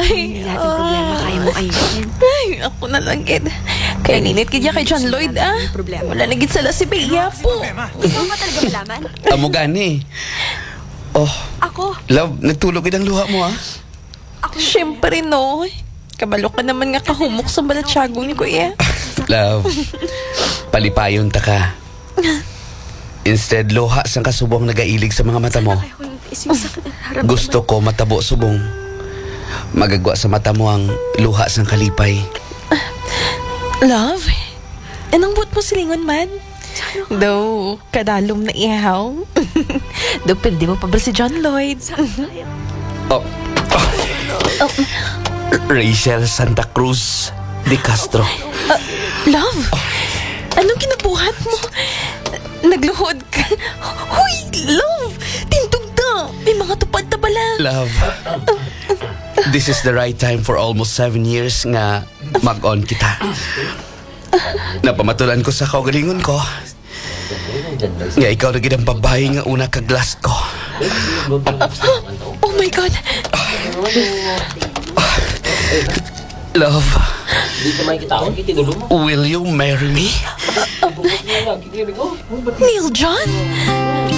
Ay, lahat ng problema kaya mong ayusin. Ay, ako na lang, Ed. Kaya ninit kaya kay John Lloyd, ah. Problema. Wala nagit sala si Bea po. Gusto mo ba talaga malaman? Amo gani. Oh, Ako. love, nagtulog ang luha mo, Siyempre, no. Kabalo ka naman nga kahumok sa balatsagong ni Kuya. Love, palipayon ta ka. Instead, luha sang kasubong nagailig sa mga mata mo. Kaya ko yung isip sakit ang harap. Gusto ko matabo subong. Magagwa sa mata mo ang luha sang kalipay. Love, anong buot mo silingon man? Daw, kadalom na ihaw. Daw, pwede mo pa ba si John Lloyd? Oh. Rachel Santa Cruz de Castro. Love, anong kinabuhat mo? Nagluhod ka? Huy, love, tindog na. May mga tupad na pala. Love, this is the right time for almost 7 years nga mag-on kita. Napamatulan ko sa kaugalingon ko. Nga ikaw na ginang babae nga una kag-last ko. Oh my God. Love, will you marry me? Neil John?